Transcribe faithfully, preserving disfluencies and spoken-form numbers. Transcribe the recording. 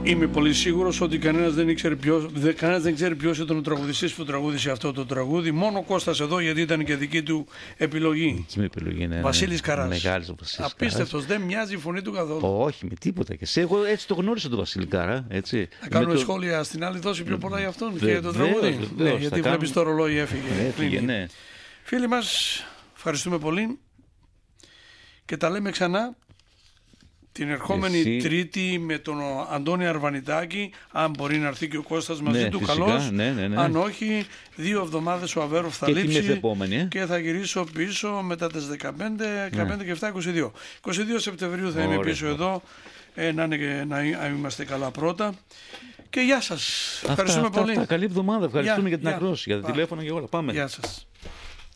Είμαι πολύ σίγουρος ότι κανένας δεν ήξερε ποιος, δε, κανένας δεν ξέρει ποιος ήταν ο τραγουδιστής που τραγούδισε αυτό το τραγούδι. Μόνο ο Κώστας εδώ, γιατί ήταν και δική του επιλογή. Δική μου επιλογή, ναι. Βασίλης Καράς. Μεγάλος ο Βασίλης. Απίστευτος, δεν μοιάζει η φωνή του καθόλου. Όχι, με τίποτα. Και σε, εγώ έτσι το γνώρισα τον Βασίλη Καρά. Έτσι. Θα κάνουμε το... σχόλια στην άλλη δόση πιο πολλά για αυτόν Βε, και το τραγούδι. Βεβαίως, Ναι, βεβαίως, γιατί κάνουμε... βλέπεις το ρολόι έφυγε. έφυγε ναι. Φίλοι μας, ευχαριστούμε πολύ και τα λέμε ξανά την ερχόμενη Εσύ... Τρίτη με τον Αντώνη Αρβανιτάκη, αν μπορεί να έρθει και ο Κώστας μαζί ναι, του, φυσικά, καλώς. Ναι, ναι, ναι. Αν όχι, δύο εβδομάδες ο Αβέροφ θα και λείψει επόμενη, ε? και θα γυρίσω πίσω μετά τις δεκαπέντε, δεκαπέντε ναι. και επτά, είκοσι δύο. είκοσι δύο Σεπτεμβρίου θα Ωραία. είμαι πίσω εδώ, ε, να, είναι, να είμαστε καλά πρώτα. Και γεια σας. Αυτά, Ευχαριστούμε αυτά, πολύ. Αυτά. Καλή εβδομάδα. Ευχαριστούμε Γεια, για την γεια. ακρόαση, για τα τηλέφωνα και όλα. Πάμε. Γεια σας.